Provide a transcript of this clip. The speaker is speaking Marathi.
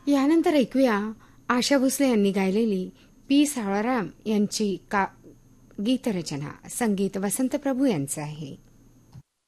यानंतर ऐकूया आशा भोसले यांनी गायलेली पी सावळाराम यांची गीतरचना. संगीत वसंत प्रभू यांचं आहे.